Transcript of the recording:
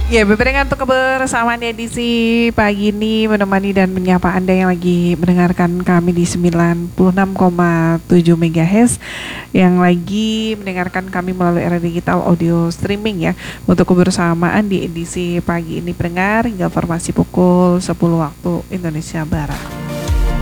Ya, berbarengan untuk kebersamaan edisi pagi ini menemani dan menyapa Anda yang lagi mendengarkan kami di 96,7 MHz, yang lagi mendengarkan kami melalui era digital audio streaming ya. Untuk kebersamaan di edisi pagi ini pendengar hingga informasi pukul 10 waktu Indonesia Barat.